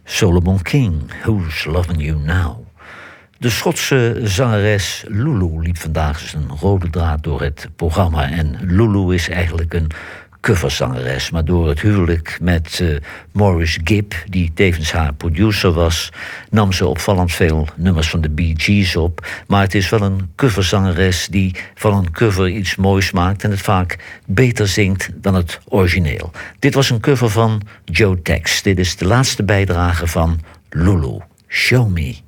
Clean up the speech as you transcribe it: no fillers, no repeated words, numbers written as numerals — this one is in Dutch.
Solomon King, Who's Loving You Now? De Schotse zangeres Lulu liep vandaag als een rode draad door het programma. En Lulu is eigenlijk een coverzangeres, maar door het huwelijk met Maurice Gibb, die tevens haar producer was, nam ze opvallend veel nummers van de Bee Gees op. Maar het is wel een coverzangeres die van een cover iets moois maakt en het vaak beter zingt dan het origineel. Dit was een cover van Joe Tex. Dit is de laatste bijdrage van Lulu. Show Me.